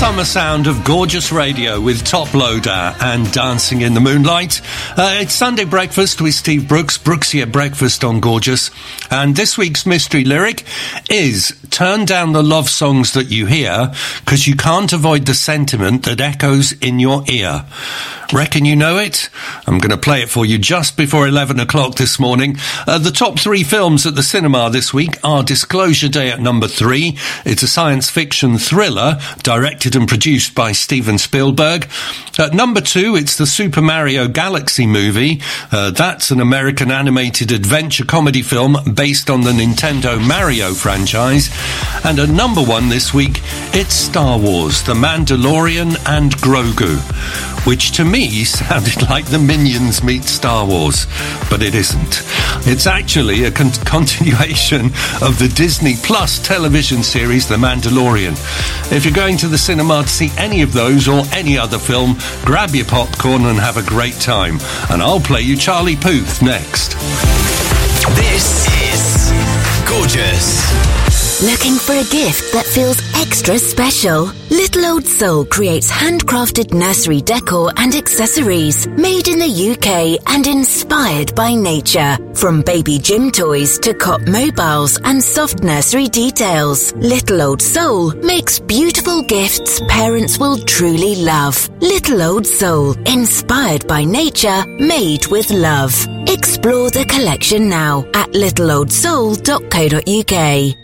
summer sound of gorgeous radio with Top Loader and Dancing in the Moonlight. It's Sunday Breakfast with Steve Brooks, Brooksy at Breakfast on Gorgeous. And this week's mystery lyric is: turn down the love songs that you hear, because you can't avoid the sentiment that echoes in your ear. Reckon you know it? I'm going to play it for you just before 11 o'clock this morning. The top 3 films at the cinema this week are Disclosure Day at number 3. It's a science fiction thriller directed and produced by Steven Spielberg. At number 2, it's the Super Mario Galaxy movie. That's an American animated adventure comedy film based on the Nintendo Mario franchise. And at number 1 this week, it's Star Wars, The Mandalorian and Grogu, which to me sounded like the Minions meet Star Wars, but it isn't. It's actually a continuation of the Disney Plus television series The Mandalorian. If you're going to the cinema to see any of those or any other film, grab your popcorn and have a great time. And I'll play you Charlie Puth next. This is Gorgeous. Looking for a gift that feels extra special? Little Old Soul creates handcrafted nursery decor and accessories made in the UK and inspired by nature. From baby gym toys to cot mobiles and soft nursery details, Little Old Soul makes beautiful gifts parents will truly love. Little Old Soul, inspired by nature, made with love. Explore the collection now at littleoldsoul.co.uk.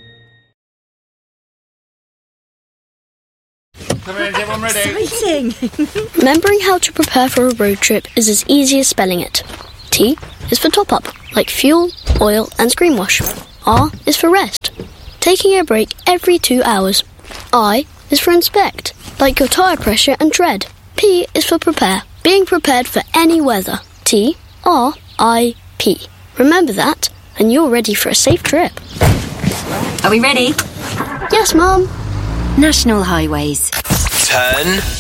Everyone ready? Exciting! Remembering how to prepare for a road trip is as easy as spelling it. T is for top up, like fuel, oil and screen wash. R is for rest, taking a break every 2 hours. I is for inspect, like your tyre pressure and tread. P is for prepare, being prepared for any weather. T-R-I-P. Remember that, and you're ready for a safe trip. Are we ready? Yes, Mum. National Highways. Turn